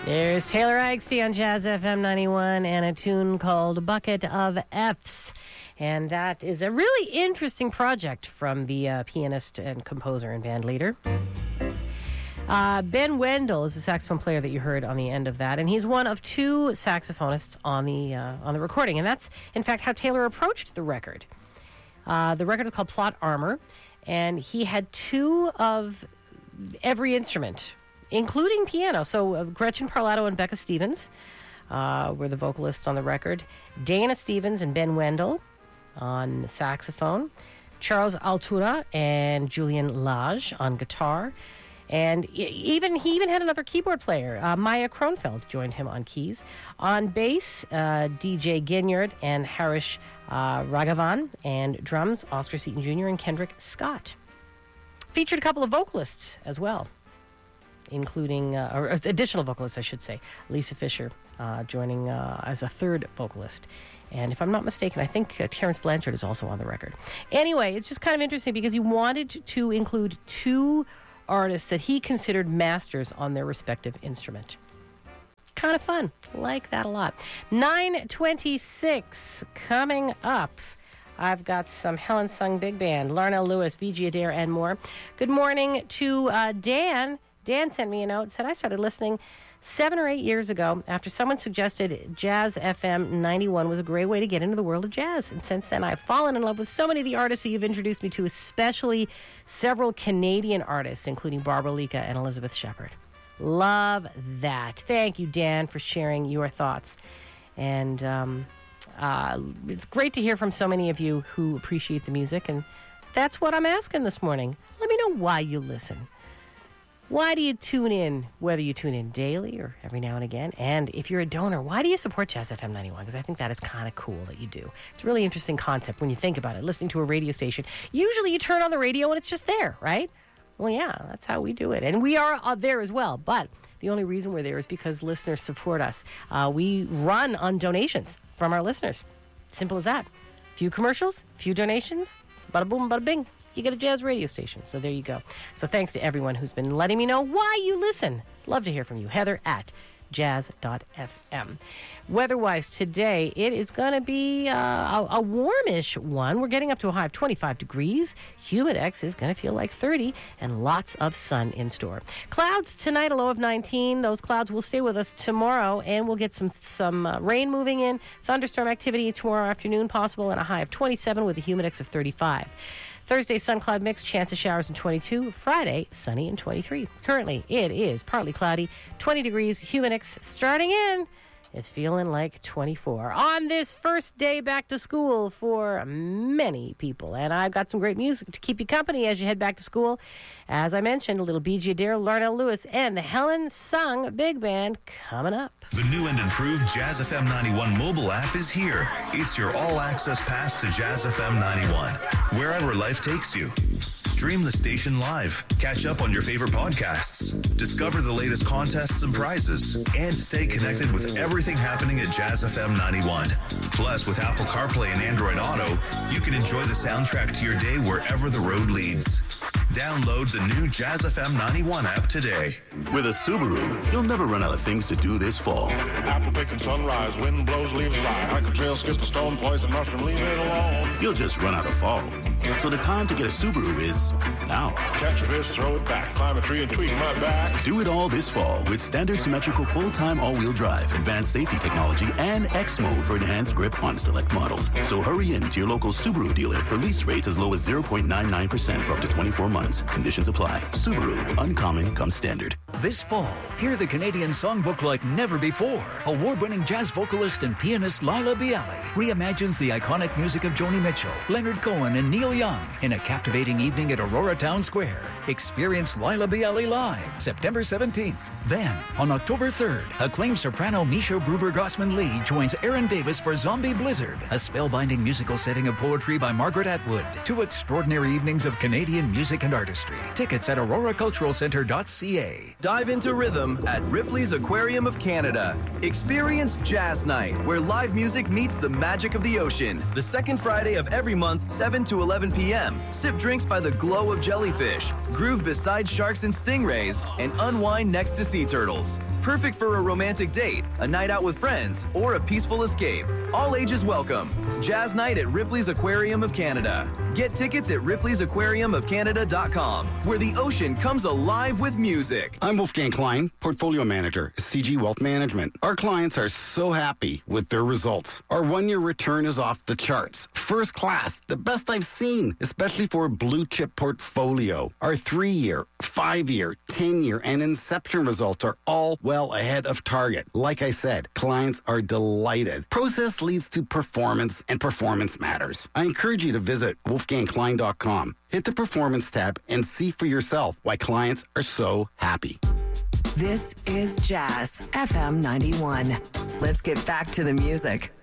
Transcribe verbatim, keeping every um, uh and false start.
There's Taylor Eichstein on Jazz F M ninety-one and a tune called Bucket of F's. And that is a really interesting project from the uh, pianist and composer and band leader. Uh, Ben Wendell is the saxophone player that you heard on the end of that, and he's one of two saxophonists on the uh, on the recording. And that's, in fact, how Taylor approached the record. Uh, the record is called Plot Armor, and he had two of every instrument, including piano. So uh, Gretchen Parlato and Becca Stevens uh, were the vocalists on the record. Dana Stevens and Ben Wendell on saxophone. Charles Altura and Julian Lage on guitar. And even he even had another keyboard player. Uh, Maya Kronfeld joined him on keys. On bass, uh, D J Ginyard and Harish uh, Raghavan. And drums, Oscar Seaton Junior and Kendrick Scott. Featured a couple of vocalists as well, including, uh, or additional vocalists, I should say. Lisa Fisher uh, joining uh, as a third vocalist. And if I'm not mistaken, I think uh, Terrence Blanchard is also on the record. Anyway, it's just kind of interesting because he wanted to include two artists that he considered masters on their respective instrument. Kind of fun. Like that a lot. nine twenty-six coming up. I've got some Helen Sung Big Band, Larnell Lewis, B G Adair, and more. Good morning to uh, Dan. Dan sent me a note, said I started listening seven or eight years ago after someone suggested Jazz F M ninety-one was a great way to get into the world of jazz. And since then, I've fallen in love with so many of the artists that you've introduced me to, especially several Canadian artists, including Barbara Lika and Elizabeth Shepard. Love that. Thank you, Dan, for sharing your thoughts. And um, uh, it's great to hear from so many of you who appreciate the music. And that's what I'm asking this morning. Let me know why you listen. Why do you tune in, whether you tune in daily or every now and again? And if you're a donor, why do you support Jazz F M ninety-one? Because I think that is kind of cool that you do. It's a really interesting concept when you think about it, listening to a radio station. Usually you turn on the radio and it's just there, right? Well, yeah, that's how we do it. And we are uh, there as well. But the only reason we're there is because listeners support us. Uh, we run on donations from our listeners. Simple as that. Few commercials, few donations, bada boom, bada bing. You get a jazz radio station. So there you go. So thanks to everyone who's been letting me know why you listen. Love to hear from you. Heather at jazz dot f m. Weather-wise today, it is going to be uh, a, a warmish one. We're getting up to a high of twenty-five degrees. Humidex is going to feel like thirty, and lots of sun in store. Clouds tonight, a low of nineteen. Those clouds will stay with us tomorrow, and we'll get some, some uh, rain moving in. Thunderstorm activity tomorrow afternoon possible, and a high of twenty-seven with a humidex of thirty-five. Thursday, sun-cloud mix, chance of showers in twenty-two. Friday, sunny in twenty-three. Currently, it is partly cloudy, twenty degrees, humidex starting in. It's feeling like twenty-four on this first day back to school for many people. And I've got some great music to keep you company as you head back to school. As I mentioned, a little B G Adair, Larnell Lewis, and the Helen Sung Big Band coming up. The new and improved Jazz F M ninety-one mobile app is here. It's your all-access pass to Jazz F M ninety-one, wherever life takes you. Stream the station live, catch up on your favorite podcasts, discover the latest contests and prizes, and stay connected with everything happening at Jazz F M ninety-one. Plus, with Apple CarPlay and Android Auto, you can enjoy the soundtrack to your day wherever the road leads. Download the new Jazz F M ninety-one app today. With a Subaru, you'll never run out of things to do this fall. Apple picking sunrise, wind blows, leaves fly. Hike a trail, skip a stone, poison mushroom, leave it alone. You'll just run out of fall. So the time to get a Subaru is now. Catch a fish, throw it back, climb a tree and tweak my back. Do it all this fall with standard symmetrical full-time all-wheel drive, advanced safety technology, and X mode for enhanced grip on select models. So hurry in to your local Subaru dealer for lease rates as low as zero point nine nine percent for up to twenty-four months. Conditions apply. Subaru, uncommon comes standard. This fall, hear the Canadian songbook like never before. Award-winning jazz vocalist and pianist Laila Bialy reimagines the iconic music of Joni Mitchell, Leonard Cohen, and Neil Young in a captivating evening at Aurora Town Square. Experience Laila Bialy live September seventeenth. Then, on October third, acclaimed soprano Misha Gruber-Gossman-Lee joins Aaron Davis for Zombie Blizzard, a spellbinding musical setting of poetry by Margaret Atwood. Two extraordinary evenings of Canadian music and artistry. Tickets at aurora cultural centre dot c a. Dive into rhythm at Ripley's Aquarium of Canada. Experience Jazz Night, where live music meets the magic of the ocean. The second Friday of every month, seven to eleven p.m. Sip drinks by the glow of jellyfish, groove beside sharks and stingrays, and unwind next to sea turtles. Perfect for a romantic date, a night out with friends, or a peaceful escape. All ages welcome. Jazz Night at Ripley's Aquarium of Canada. Get tickets at ripley's aquarium of canada dot com, where the ocean comes alive with music. I'm Wolfgang Klein, Portfolio Manager, C G Wealth Management. Our clients are so happy with their results. Our one-year return is off the charts. First class, the best I've seen, especially for a blue-chip portfolio. Our three-year, five-year, ten-year, and Inception results are all well ahead of target. Like I said, clients are delighted. Process leads to performance, and performance matters. I encourage you to visit wolfgang klein dot com. Hit the Performance tab and see for yourself why clients are so happy. This is Jazz F M ninety-one. Let's get back to the music.